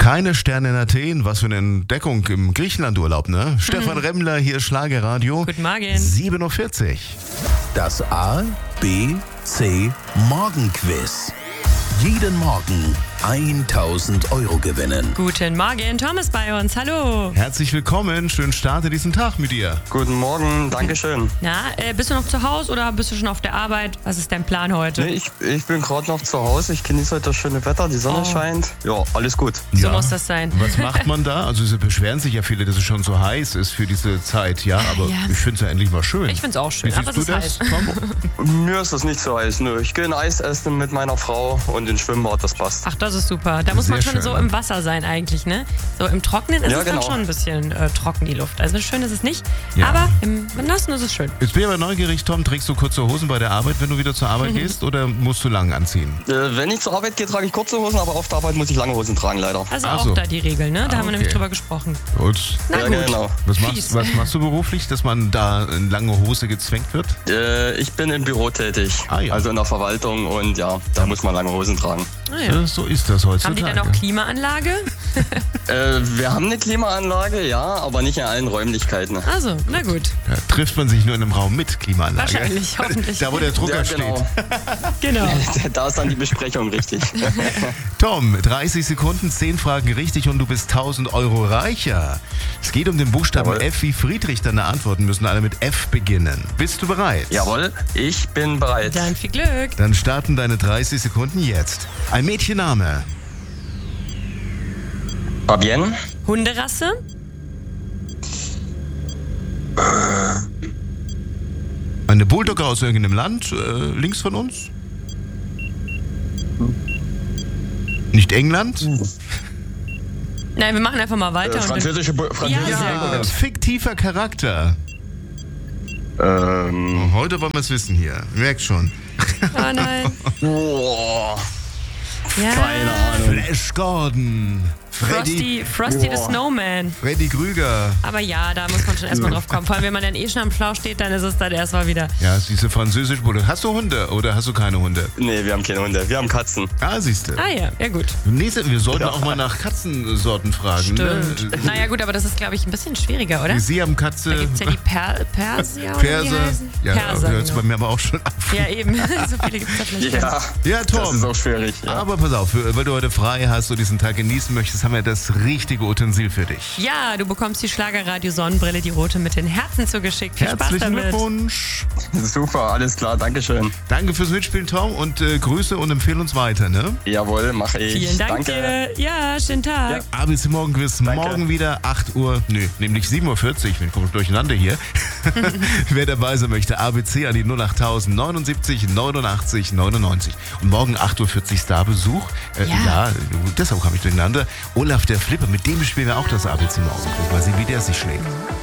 Keine Sterne in Athen, was für eine Entdeckung im Griechenlandurlaub, ne? Stefan Remmler, hier Schlagerradio. Guten Morgen. 7.40 Uhr. Das A, B, C Morgenquiz. Jeden Morgen 1.000 Euro gewinnen. Guten Morgen, Tom ist bei uns. Hallo. Herzlich willkommen, schönen Starte diesen Tag mit dir. Guten Morgen, Dankeschön. Na, bist du noch zu Hause oder bist du schon auf der Arbeit? Was ist dein Plan heute? Nee, ich bin gerade noch zu Hause. Ich genieße heute das schöne Wetter, die Sonne scheint. Ja, alles gut. So muss das sein. Was macht man da? Also sie beschweren sich ja viele, dass es schon so heiß ist für diese Zeit, ja, aber Ja. ich finde es ja endlich mal schön. Ich finde es auch schön, Wie aber siehst es du ist das, heiß. Tom? Mir ist das nicht so heiß. Nö, ich gehe ein Eis essen mit meiner Frau und ins Schwimmbad, das passt. Ach, das ist super. Da muss man Sehr schon schön. so im Wasser sein eigentlich, ne? So im Trockenen ist Ja, es dann genau. schon ein bisschen trocken, die Luft. Also schön ist es nicht, Ja. aber im Nassen ist es schön. Jetzt bin ich aber neugierig, Tom, trägst du kurze Hosen bei der Arbeit, wenn du wieder zur Arbeit gehst, oder musst du lang anziehen? Wenn ich zur Arbeit gehe, trage ich kurze Hosen, aber auf der Arbeit muss ich lange Hosen tragen, leider. Also Ach auch so. da die Regel, ne? Da haben wir nämlich okay. drüber gesprochen. Gut. Na Ja, gut. genau. Fies. Was machst du beruflich, dass man da in lange Hose gezwängt wird? Ich bin im Büro tätig, Ah, ja. also in der Verwaltung und ja, da muss man lange Hosen tragen. Ah, ja. So ist das heutzutage. Haben die dann auch Klimaanlage? Wir haben eine Klimaanlage, ja, aber nicht in allen Räumlichkeiten. Also, na gut. Ja, trifft man sich nur in einem Raum mit Klimaanlage? Wahrscheinlich, hoffentlich. Da, wo der Drucker Ja, steht. genau. Genau. Da ist dann die Besprechung richtig. Tom, 30 Sekunden, 10 Fragen richtig und du bist 1.000 Euro reicher. Es geht um den Buchstaben Jawohl. F wie Friedrich. Deine Antworten müssen alle mit F beginnen. Bist du bereit? Jawohl, ich bin bereit. Dann viel Glück. Dann starten deine 30 Sekunden jetzt. Ein Mädchenname. Fabienne, Hunderasse? Eine Bulldogge aus irgendeinem Land, links von uns? Nicht England? Nein, wir machen einfach mal weiter. französische Ja, sehr Ja, fiktiver Charakter. Heute wollen wir es wissen hier. Merkt schon. Oh nein. Boah, Ja. keine Ahnung. Flash Gordon. Frosty the Snowman. Freddy Krüger. Aber ja, da muss man schon erstmal drauf kommen. Vor allem, wenn man dann schon am Schlauch steht, dann ist es dann erstmal wieder. Ja, diese französische Bulldogge. Hast du Hunde oder hast du keine Hunde? Nee, wir haben keine Hunde, wir haben Katzen. Ah, siehst du. Ah ja, ja gut. Wir sollten auch mal nach Katzensorten fragen. Stimmt. Ne? Naja gut, aber das ist, glaube ich, ein bisschen schwieriger, oder? Sie haben Katze. Da gibt es ja die Persier oder wie die Perser. heißen? Ja, Perser, hört es genau. bei mir aber auch schon auf. Ja, eben. So viele gibt es da vielleicht. Ja, Ja, Tom. das ist auch schwierig. Ja. Aber pass auf, weil du heute frei hast und diesen Tag genießen möchtest, haben wir das richtige Utensil für dich. Ja, du bekommst die Schlagerradio Sonnenbrille, die rote mit den Herzen zugeschickt. Viel Spaß Herzlichen damit. Glückwunsch. Super, alles klar, Dankeschön. Danke fürs Mitspielen, Tom, und Grüße und empfehle uns weiter, ne? Jawohl, mache ich. Vielen Dank Danke. dir. Ja, schönen Tag. ABC Morgenquiz, morgen wieder 8 Uhr, nämlich 7.40 Uhr, ich komme durcheinander hier. Wer dabei sein möchte, ABC an die 08000 79 89 99. Und morgen 8.40 Uhr Starbesuch. Ja. Deshalb komme ich durcheinander. Olaf der Flipper, mit dem spielen wir auch das ABC Morgenquiz. Mal sehen, wie der sich schlägt.